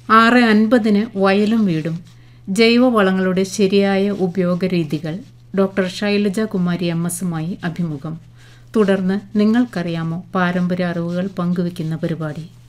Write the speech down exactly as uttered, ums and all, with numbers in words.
ആറ് അൻപതിന് വയലും വീടും ജൈവവളങ്ങളുടെ ശരിയായ ഉപയോഗ രീതികൾ ഡോക്ടർ ശൈലജ കുമാരി എം എസുമായി അഭിമുഖം. തുടർന്ന് നിങ്ങൾക്കറിയാമോ പാരമ്പര്യ അറിവുകൾ പങ്കുവയ്ക്കുന്ന പരിപാടി.